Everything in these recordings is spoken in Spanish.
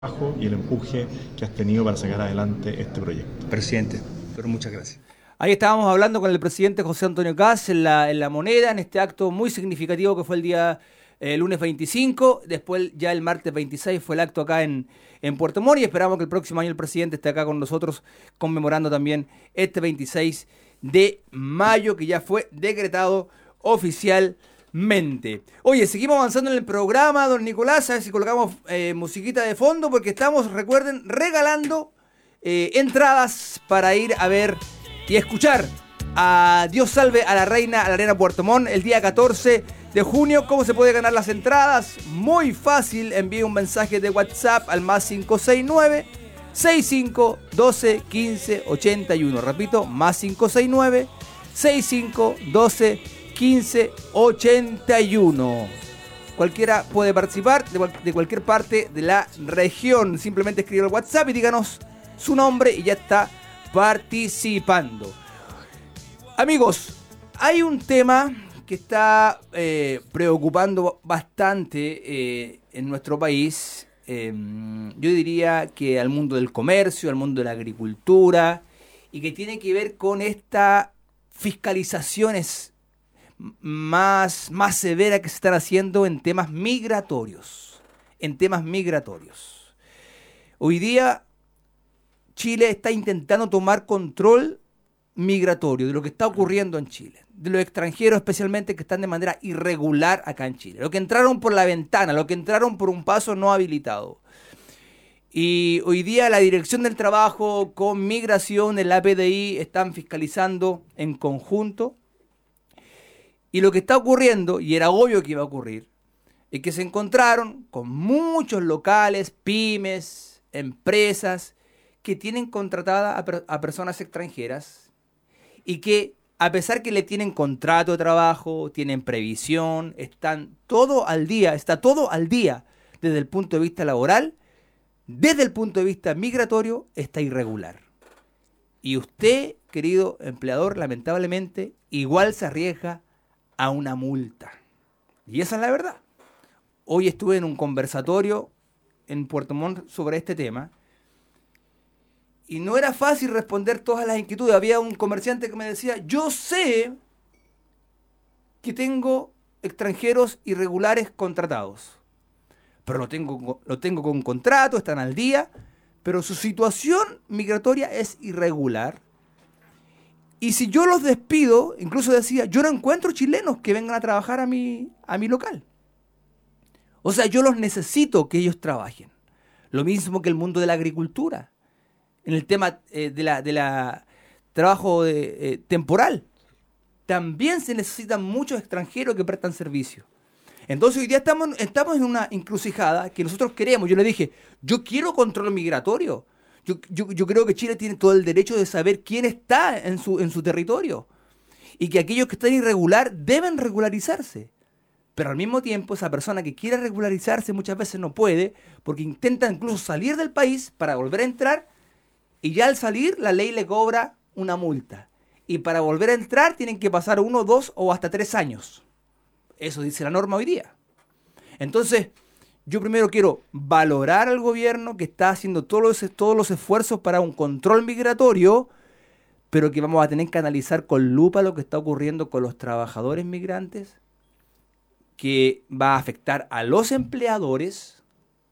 Y el empuje que has tenido para sacar adelante este proyecto. Presidente, pero muchas gracias. Ahí estábamos hablando con el presidente José Antonio Kast en la Moneda, en este acto muy significativo que fue el día lunes 25, después ya el martes 26 fue el acto acá en Puerto Montt y esperamos que el próximo año el presidente esté acá con nosotros conmemorando también este 26 de mayo que ya fue decretado oficialmente. Oye, seguimos avanzando en el programa, don Nicolás, a ver si colocamos musiquita de fondo porque estamos, recuerden, regalando entradas para ir a ver y escuchar a Dios salve a la reina a la Arena Puerto Montt el día 14 de junio. ¿Cómo se puede ganar las entradas? Muy fácil, envíe un mensaje de WhatsApp al más 569 65 12 15 81. Repito, más 569 65 12 15 81. Cualquiera puede participar de cualquier parte de la región. Simplemente escribe al WhatsApp y díganos su nombre y ya está participando. Amigos, hay un tema que está preocupando bastante en nuestro país. Yo diría que al mundo del comercio, al mundo de la agricultura, y que tiene que ver con estas fiscalizaciones más severas que se están haciendo en temas migratorios. Hoy día Chile está intentando tomar control migratorio de lo que está ocurriendo en Chile, de los extranjeros especialmente que están de manera irregular acá en Chile, los que entraron por la ventana, los que entraron por un paso no habilitado. Y hoy día la Dirección del Trabajo con Migración, el APDI, están fiscalizando en conjunto. Y lo que está ocurriendo, y era obvio que iba a ocurrir, es que se encontraron con muchos locales, pymes, empresas, que tienen contratada a personas extranjeras y que a pesar que le tienen contrato de trabajo, tienen previsión, están todo al día, está todo al día desde el punto de vista laboral, desde el punto de vista migratorio está irregular. Y usted, querido empleador, lamentablemente, igual se arriesga a una multa. Y esa es la verdad. Hoy estuve en un conversatorio en Puerto Montt sobre este tema. Y no era fácil responder todas las inquietudes. Había un comerciante que me decía, yo sé que tengo extranjeros irregulares contratados, pero lo tengo con contrato, están al día, pero su situación migratoria es irregular. Y si yo los despido, incluso decía, yo no encuentro chilenos que vengan a trabajar a mi local. O sea, yo los necesito que ellos trabajen. Lo mismo que el mundo de la agricultura. En el tema de la trabajo temporal. También se necesitan muchos extranjeros que prestan servicio. Entonces hoy día estamos en una encrucijada que nosotros queremos. Yo le dije, yo quiero control migratorio. Yo creo que Chile tiene todo el derecho de saber quién está en su territorio. Y que aquellos que están irregular deben regularizarse. Pero al mismo tiempo esa persona que quiere regularizarse muchas veces no puede porque intenta incluso salir del país para volver a entrar. Y ya al salir, la ley le cobra una multa. Y para volver a entrar tienen que pasar 1, 2 o hasta 3 años. Eso dice la norma hoy día. Entonces, yo primero quiero valorar al gobierno que está haciendo todos los esfuerzos para un control migratorio, pero que vamos a tener que analizar con lupa lo que está ocurriendo con los trabajadores migrantes, que va a afectar a los empleadores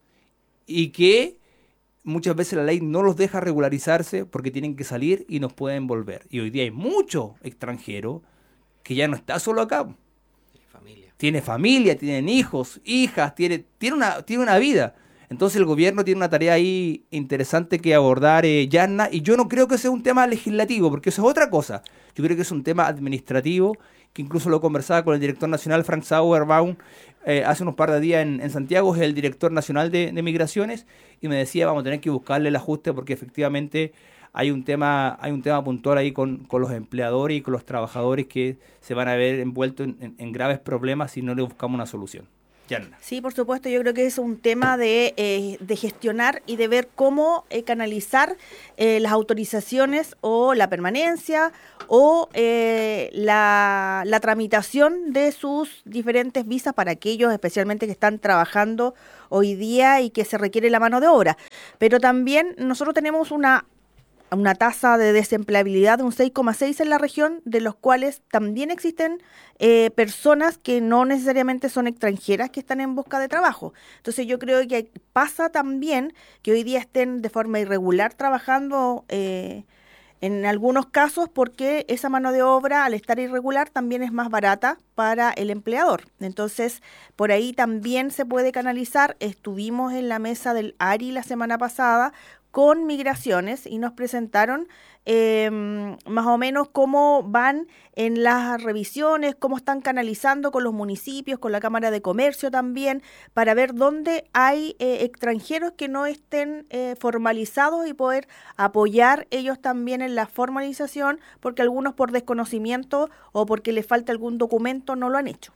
y que muchas veces la ley no los deja regularizarse porque tienen que salir y nos pueden volver. Y hoy día hay mucho extranjero que ya no está solo acá. Tiene familia, tienen hijos, hijas, tiene una vida. Entonces el gobierno tiene una tarea ahí interesante que abordar, Yarna, y yo no creo que sea un tema legislativo, porque eso es otra cosa. Yo creo que es un tema administrativo, que incluso lo conversaba con el director nacional, Frank Sauerbaum, hace unos par de días en Santiago, es el director nacional de Migraciones, y me decía, vamos a tener que buscarle el ajuste, porque efectivamente hay un tema puntual ahí con los empleadores y con los trabajadores que se van a ver envueltos en graves problemas si no le buscamos una solución. Yanna. Sí, por supuesto, yo creo que es un tema de gestionar y de ver cómo canalizar las autorizaciones o la permanencia o la tramitación de sus diferentes visas para aquellos especialmente que están trabajando hoy día y que se requiere la mano de obra. Pero también nosotros tenemos una tasa de desempleabilidad de un 6,6 en la región, de los cuales también existen personas que no necesariamente son extranjeras que están en busca de trabajo. Entonces yo creo que pasa también que hoy día estén de forma irregular trabajando en algunos casos porque esa mano de obra, al estar irregular, también es más barata para el empleador. Entonces, por ahí también se puede canalizar. Estuvimos en la mesa del ARI la semana pasada con migraciones y nos presentaron más o menos cómo van en las revisiones, cómo están canalizando con los municipios, con la Cámara de Comercio también, para ver dónde hay extranjeros que no estén formalizados y poder apoyar ellos también en la formalización, porque algunos por desconocimiento o porque les falta algún documento no lo han hecho.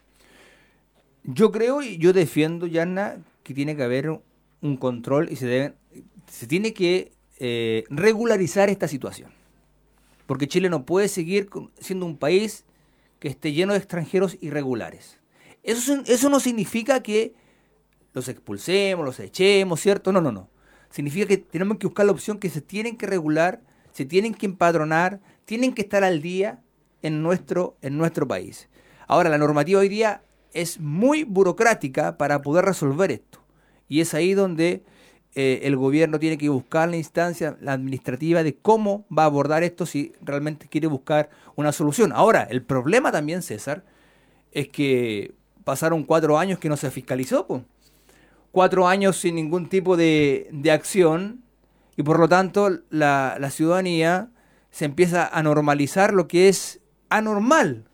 Yo creo y yo defiendo, Yanna, que tiene que haber un control y se tiene que regularizar esta situación. Porque Chile no puede seguir siendo un país que esté lleno de extranjeros irregulares. Eso no significa que los expulsemos, los echemos, ¿cierto? No. Significa que tenemos que buscar la opción que se tienen que regular, se tienen que empadronar, tienen que estar al día en nuestro país. Ahora, la normativa hoy día es muy burocrática para poder resolver esto. Y es ahí donde el gobierno tiene que buscar la instancia la administrativa de cómo va a abordar esto si realmente quiere buscar una solución. Ahora, el problema también, César, es que pasaron 4 años que no se fiscalizó, pues. 4 años sin ningún tipo de acción y por lo tanto la ciudadanía se empieza a normalizar lo que es anormal.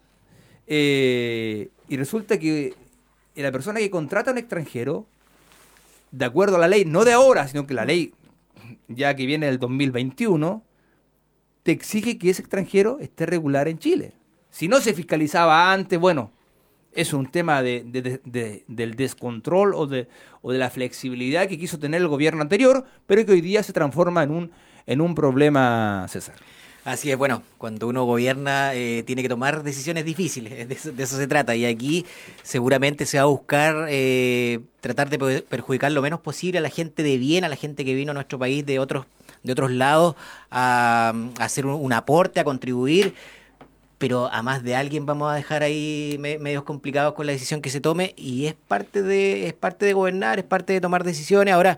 Y resulta que la persona que contrata a un extranjero, de acuerdo a la ley, no de ahora, sino que la ley ya que viene del 2021, te exige que ese extranjero esté regular en Chile. Si no se fiscalizaba antes, bueno, es un tema del descontrol o de la flexibilidad que quiso tener el gobierno anterior, pero que hoy día se transforma en un problema, César. Así es, bueno, cuando uno gobierna tiene que tomar decisiones difíciles, de eso se trata, y aquí seguramente se va a buscar tratar de perjudicar lo menos posible a la gente de bien, a la gente que vino a nuestro país de otros lados a hacer un aporte, a contribuir, pero a más de alguien vamos a dejar ahí medios complicados con la decisión que se tome, y es parte de gobernar, es parte de tomar decisiones. Ahora,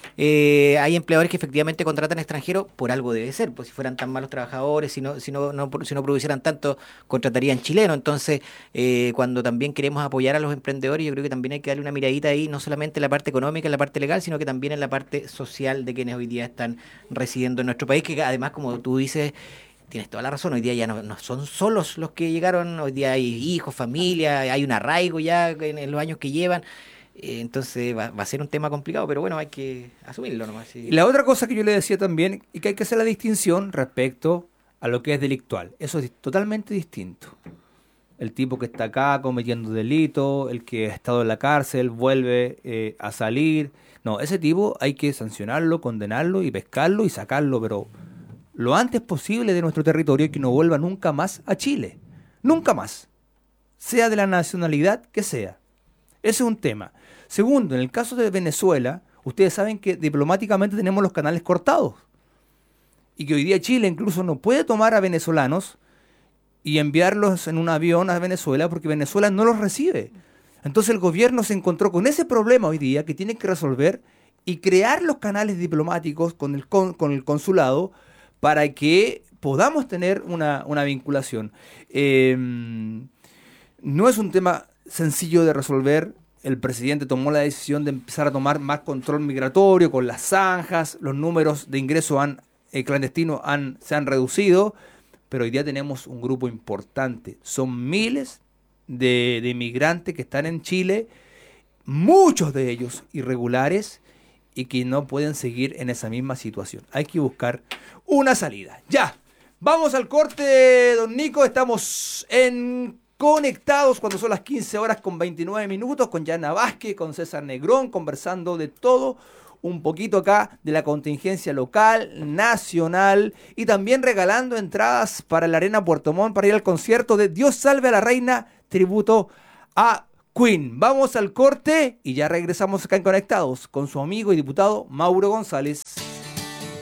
hay empleadores que efectivamente contratan extranjeros, por algo debe ser, pues si fueran tan malos trabajadores, si no producieran tanto, contratarían chilenos. Entonces, cuando también queremos apoyar a los emprendedores, yo creo que también hay que darle una miradita ahí, no solamente en la parte económica, en la parte legal, sino que también en la parte social de quienes hoy día están residiendo en nuestro país, que además, como tú dices, tienes toda la razón, hoy día ya no son solos los que llegaron, hoy día hay hijos, familia, hay un arraigo ya en los años que llevan. Entonces va a ser un tema complicado, pero bueno, hay que asumirlo nomás. Sí. Y la otra cosa que yo le decía también es que hay que hacer la distinción respecto a lo que es delictual. Eso es totalmente distinto. El tipo que está acá cometiendo delito, el que ha estado en la cárcel, vuelve a salir. No, ese tipo hay que sancionarlo, condenarlo y pescarlo y sacarlo, pero lo antes posible de nuestro territorio y que no vuelva nunca más a Chile. Nunca más. Sea de la nacionalidad que sea. Ese es un tema. Segundo, en el caso de Venezuela, ustedes saben que diplomáticamente tenemos los canales cortados y que hoy día Chile incluso no puede tomar a venezolanos y enviarlos en un avión a Venezuela porque Venezuela no los recibe. Entonces el gobierno se encontró con ese problema hoy día que tiene que resolver y crear los canales diplomáticos con el consulado para que podamos tener una vinculación. No es un tema sencillo de resolver. El presidente tomó la decisión de empezar a tomar más control migratorio con las zanjas, los números de ingreso clandestinos se han reducido, pero hoy día tenemos un grupo importante. Son miles de inmigrantes que están en Chile, muchos de ellos irregulares y que no pueden seguir en esa misma situación. Hay que buscar una salida. Ya, vamos al corte, don Nico. Estamos en conectados cuando son las 15 horas con 29 minutos, con Yana Vázquez, con César Negrón, conversando de todo, un poquito acá de la contingencia local, nacional, y también regalando entradas para la Arena Puerto Montt para ir al concierto de Dios salve a la reina, tributo a Queen. Vamos al corte y ya regresamos acá en Conectados con su amigo y diputado Mauro González.